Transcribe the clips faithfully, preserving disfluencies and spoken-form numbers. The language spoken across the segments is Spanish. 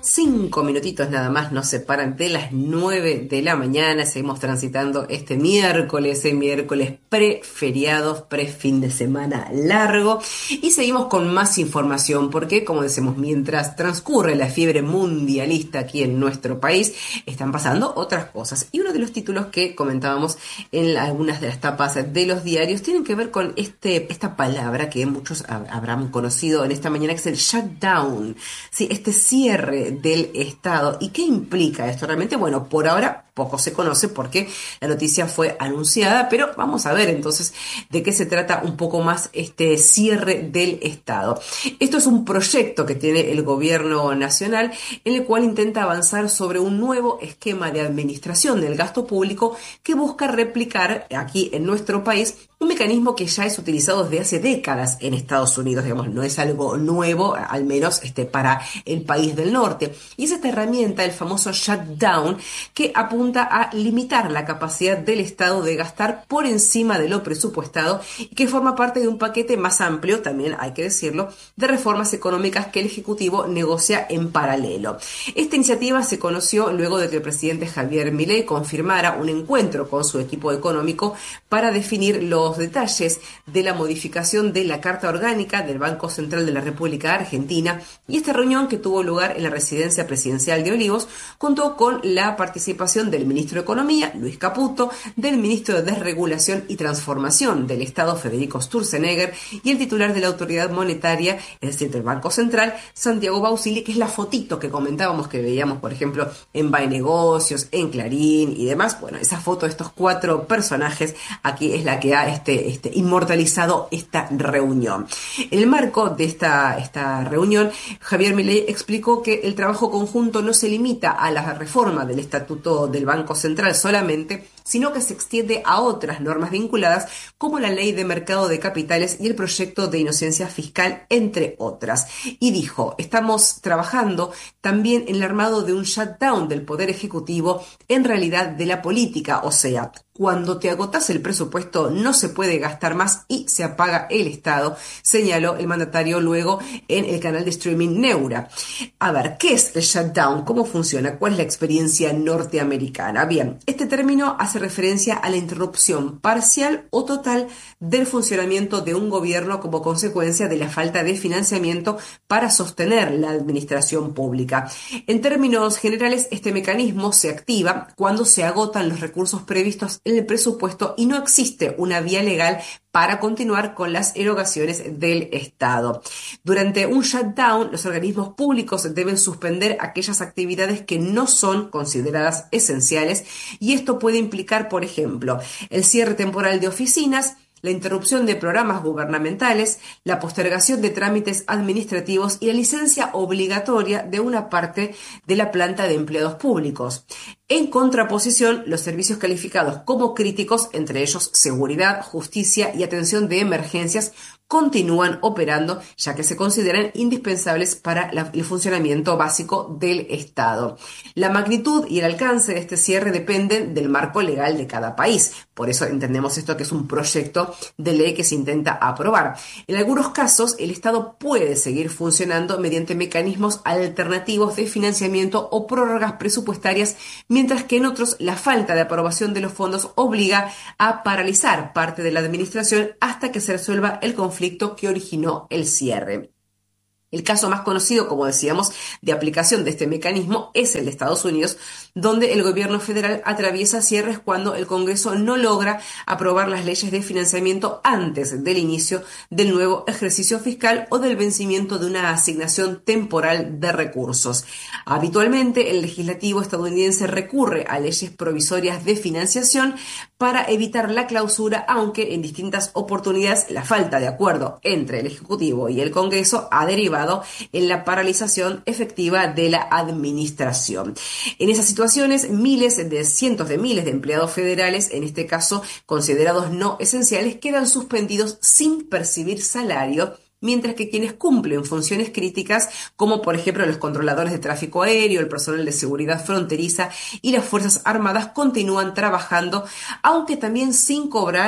Cinco minutitos nada más nos separan de las nueve de la mañana. Seguimos transitando este miércoles, el miércoles pre-feriados, pre-fin de semana largo. Y seguimos con más información porque, como decimos, mientras transcurre la fiebre mundialista aquí en nuestro país, están pasando otras cosas. Y uno de los títulos que comentábamos en algunas de las tapas de los diarios tienen que ver con este, esta palabra que muchos habrán conocido en esta mañana, que es el shutdown. Sí, este cierre del Estado. ¿Y qué implica esto realmente? Bueno, por ahora poco se conoce porque la noticia fue anunciada, pero vamos a ver entonces de qué se trata un poco más este cierre del Estado. Esto es un proyecto que tiene el gobierno nacional en el cual intenta avanzar sobre un nuevo esquema de administración del gasto público que busca replicar aquí en nuestro país un mecanismo que ya es utilizado desde hace décadas en Estados Unidos, digamos, no es algo nuevo, al menos este, para el país del norte. Y es esta herramienta, el famoso shutdown, que apunta a limitar la capacidad del Estado de gastar por encima de lo presupuestado y que forma parte de un paquete más amplio, también hay que decirlo, de reformas económicas que el Ejecutivo negocia en paralelo. Esta iniciativa se conoció luego de que el presidente Javier Milei confirmara un encuentro con su equipo económico para definir los detalles de la modificación de la Carta Orgánica del Banco Central de la República Argentina, y esta reunión, que tuvo lugar en la residencia presidencial de Olivos, contó con la participación del ministro de Economía, Luis Caputo, del ministro de Desregulación y Transformación del Estado, Federico Sturzenegger, y el titular de la Autoridad Monetaria, es decir, del Banco Central, Santiago Bausili, que es la fotito que comentábamos, que veíamos, por ejemplo, en Baenegocios, en Clarín y demás. Bueno, esa foto de estos cuatro personajes aquí es la que ha Este, este, inmortalizado esta reunión. En el marco de esta, esta reunión, Javier Milei explicó que el trabajo conjunto no se limita a la reforma del Estatuto del Banco Central solamente, sino que se extiende a otras normas vinculadas como la Ley de Mercado de Capitales y el Proyecto de Inocencia Fiscal, entre otras. Y dijo, estamos trabajando también en el armado de un shutdown del Poder Ejecutivo, en realidad de la política, o sea, cuando te agotas el presupuesto no se puede gastar más y se apaga el Estado, señaló el mandatario luego en el canal de streaming Neura. A ver, ¿qué es el shutdown? ¿Cómo funciona? ¿Cuál es la experiencia norteamericana? Bien, este término hace referencia a la interrupción parcial o total del funcionamiento de un gobierno como consecuencia de la falta de financiamiento para sostener la administración pública. En términos generales, este mecanismo se activa cuando se agotan los recursos previstos en el presupuesto y no existe una vía legal para continuar con las erogaciones del Estado. Durante un shutdown, los organismos públicos deben suspender aquellas actividades que no son consideradas esenciales, y esto puede implicar, por ejemplo, el cierre temporal de oficinas, la interrupción de programas gubernamentales, la postergación de trámites administrativos y la licencia obligatoria de una parte de la planta de empleados públicos. En contraposición, los servicios calificados como críticos, entre ellos seguridad, justicia y atención de emergencias, continúan operando, ya que se consideran indispensables para la, el funcionamiento básico del Estado. La magnitud y el alcance de este cierre dependen del marco legal de cada país. Por eso entendemos esto que es un proyecto de ley que se intenta aprobar. En algunos casos, el Estado puede seguir funcionando mediante mecanismos alternativos de financiamiento o prórrogas presupuestarias, mientras que en otros la falta de aprobación de los fondos obliga a paralizar parte de la administración hasta que se resuelva el conflicto que originó el cierre. El caso más conocido, como decíamos, de aplicación de este mecanismo es el de Estados Unidos, donde el gobierno federal atraviesa cierres cuando el Congreso no logra aprobar las leyes de financiamiento antes del inicio del nuevo ejercicio fiscal o del vencimiento de una asignación temporal de recursos. Habitualmente, el legislativo estadounidense recurre a leyes provisorias de financiación para evitar la clausura, aunque en distintas oportunidades la falta de acuerdo entre el Ejecutivo y el Congreso ha derivado en la paralización efectiva de la administración. En esas situaciones, miles de cientos de miles de empleados federales, en este caso considerados no esenciales, quedan suspendidos sin percibir salario, mientras que quienes cumplen funciones críticas, como por ejemplo los controladores de tráfico aéreo, el personal de seguridad fronteriza y las Fuerzas Armadas, continúan trabajando, aunque también sin cobrar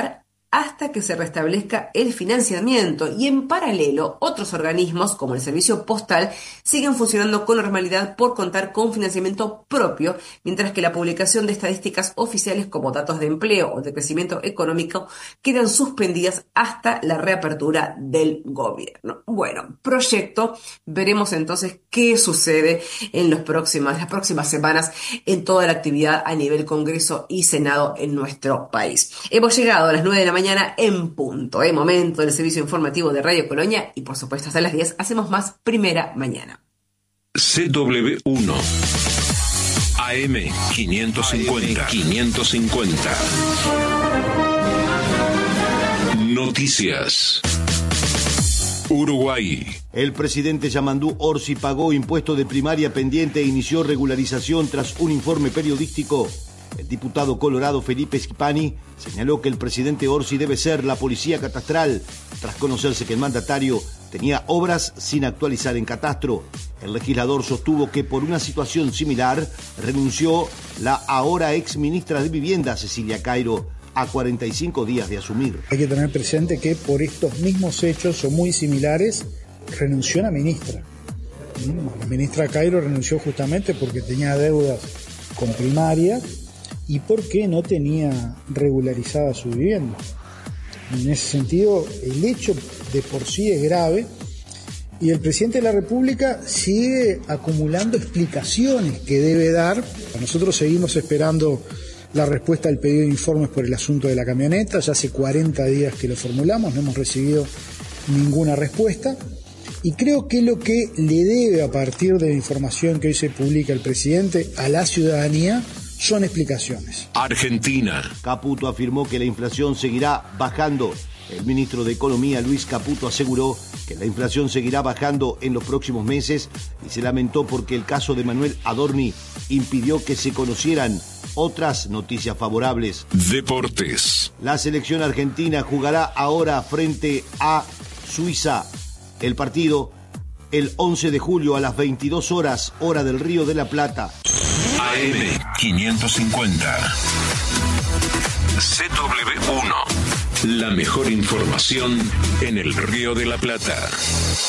hasta que se restablezca el financiamiento, y en paralelo otros organismos como el Servicio Postal siguen funcionando con normalidad por contar con financiamiento propio, mientras que la publicación de estadísticas oficiales como datos de empleo o de crecimiento económico quedan suspendidas hasta la reapertura del gobierno. Bueno, proyecto, veremos entonces qué sucede en los próximos, las próximas semanas en toda la actividad a nivel Congreso y Senado en nuestro país. Hemos llegado a las nueve de la mañana en punto, ¿eh? Momento del servicio informativo de Radio Colonia, y por supuesto hasta las diez hacemos más Primera Mañana. C W uno A M quinientos cincuenta. quinientos cincuenta. Noticias. Uruguay. El presidente Yamandú Orsi pagó impuesto de primaria pendiente e inició regularización tras un informe periodístico. El diputado colorado Felipe Schipani señaló que el presidente Orsi debe ser la policía catastral, tras conocerse que el mandatario tenía obras sin actualizar en catastro. El legislador sostuvo que por una situación similar renunció la ahora ex ministra de Vivienda, Cecilia Cairo, a cuarenta y cinco días de asumir. Hay que tener presente que por estos mismos hechos o muy similares renunció la ministra. La ministra Cairo renunció justamente porque tenía deudas con primaria y porque no tenía regularizada su vivienda. En ese sentido, el hecho de por sí es grave y el presidente de la República sigue acumulando explicaciones que debe dar. Nosotros seguimos esperando la respuesta al pedido de informes por el asunto de la camioneta. Ya hace cuarenta días que lo formulamos, no hemos recibido ninguna respuesta. Y creo que lo que le debe, a partir de la información que hoy se publica el presidente, a la ciudadanía son explicaciones. Argentina. Caputo afirmó que la inflación seguirá bajando. El ministro de Economía, Luis Caputo, aseguró que la inflación seguirá bajando en los próximos meses y se lamentó porque el caso de Manuel Adorni impidió que se conocieran otras noticias favorables. Deportes. La selección argentina jugará ahora frente a Suiza. El partido el once de julio a las veintidós horas, hora del Río de la Plata. A M quinientos cincuenta. C W uno. La mejor información en el Río de la Plata.